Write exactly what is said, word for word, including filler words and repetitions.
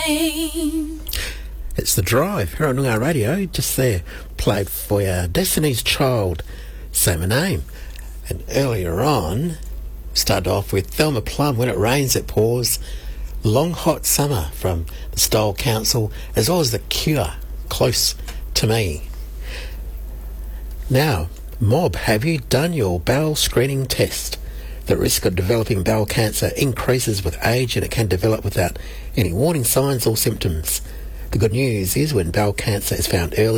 name. It's The Drive here on Noongar Radio. Just there, played for you. Destiny's Child, Say My Name. And earlier on, started off with Thelma Plum, When It Rains It Pours. Long Hot Summer from the Style Council, as well as The Cure, Close to Me. Now, Mob, have you done your bowel screening test? The risk of developing bowel cancer increases with age, and it can develop without any warning signs or symptoms. The good news is when bowel cancer is found early,